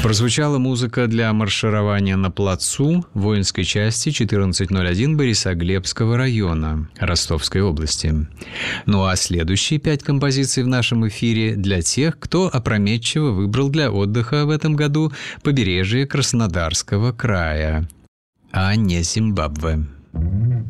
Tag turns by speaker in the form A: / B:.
A: Прозвучала музыка для марширования на плацу воинской части 1401 Борисоглебского района Ростовской области. Ну а следующие 5 композиций в нашем эфире для тех, кто опрометчиво выбрал для отдыха в этом году побережье Краснодарского края, а не Зимбабве.